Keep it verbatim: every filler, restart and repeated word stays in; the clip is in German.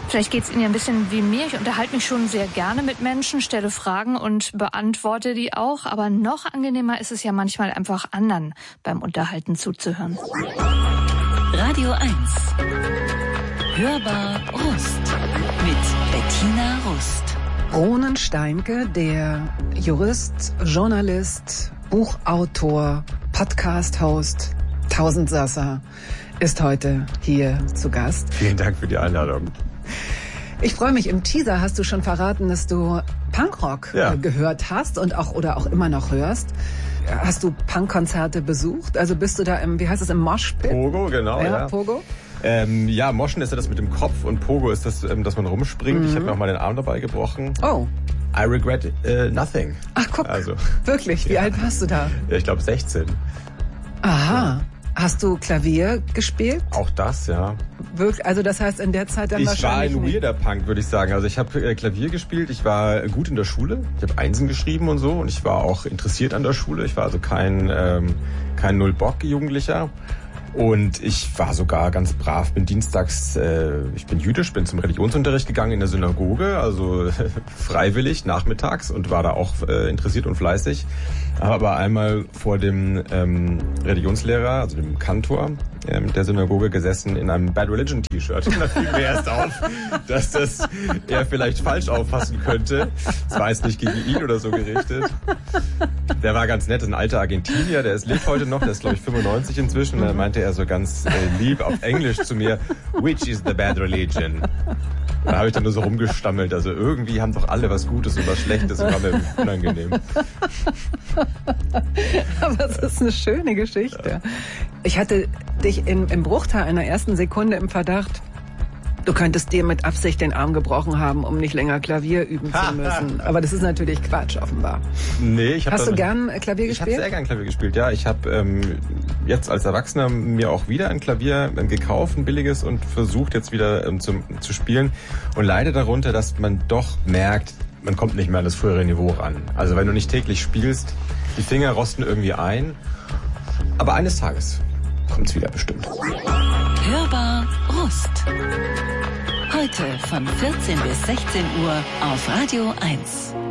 Vielleicht geht es Ihnen ja ein bisschen wie mir. Ich unterhalte mich schon sehr gerne mit Menschen, stelle Fragen und beantworte die auch. Aber noch angenehmer ist es ja manchmal einfach anderen beim Unterhalten zuzuhören. Radio eins. Hörbar Rust mit Bettina Rust. Ronen Steinke, der Jurist, Journalist, Buchautor, Podcast-Host, Tausendsasser, ist heute hier zu Gast. Vielen Dank für die Einladung. Ich freue mich. Im Teaser hast du schon verraten, dass du Punkrock ja. äh, gehört hast und auch oder auch immer noch hörst. Hast du Punkkonzerte besucht? Also bist du da im, wie heißt es, im Moshpit? Pogo, genau, ja. ja. Pogo? Ähm, ja, Moschen ist ja das mit dem Kopf und Pogo ist das, ähm, dass man rumspringt. Mhm. Ich habe mir auch mal den Arm dabei gebrochen. Oh. I regret uh, nothing. Ach, guck. Also, wirklich? Wie ja. alt warst du da? Ja, ich glaube sechzehn. Aha. Ja. Hast du Klavier gespielt? Auch das, ja. Wirklich? Also das heißt in der Zeit dann ich wahrscheinlich... Ich war ein weirder Punk, würde ich sagen. Also ich habe äh, Klavier gespielt, ich war gut in der Schule, ich habe Einsen geschrieben und so und ich war auch interessiert an der Schule. Ich war also kein, ähm, kein Null-Bock-Jugendlicher. Und ich war sogar ganz brav, bin dienstags, äh, ich bin jüdisch, bin zum Religionsunterricht gegangen in der Synagoge, also freiwillig nachmittags und war da auch äh, interessiert und fleißig. Habe aber einmal vor dem ähm, Religionslehrer, also dem Kantor ähm, der Synagoge gesessen in einem Bad Religion T-Shirt. Und da fiel mir erst auf, dass das er vielleicht falsch auffassen könnte. Das war jetzt nicht gegen ihn oder so gerichtet. Der war ganz nett, ein alter Argentinier, der ist, lebt heute noch, der ist glaube ich fünfundneunzig inzwischen. Da meinte er so ganz äh, lieb auf Englisch zu mir, which is the bad religion? Da habe ich dann nur so rumgestammelt. Also irgendwie haben doch alle was Gutes und was Schlechtes und war mir unangenehm. Aber es ist eine schöne Geschichte. Ja. Ich hatte dich in, im Bruchteil einer ersten Sekunde im Verdacht, du könntest dir mit Absicht den Arm gebrochen haben, um nicht länger Klavier üben zu müssen. Aber das ist natürlich Quatsch, offenbar. Nee, ich hab Hast dann, du gern Klavier ich gespielt? Ich habe sehr gern Klavier gespielt, ja. Ich habe ähm, jetzt als Erwachsener mir auch wieder ein Klavier ähm, gekauft, ein billiges, und versucht jetzt wieder ähm, zu, zu spielen. Und leide darunter, dass man doch merkt, man kommt nicht mehr an das frühere Niveau ran. Also wenn du nicht täglich spielst, die Finger rosten irgendwie ein. Aber eines Tages kommt's wieder bestimmt. Hörbar Rust. Heute von vierzehn bis sechzehn Uhr auf Radio eins.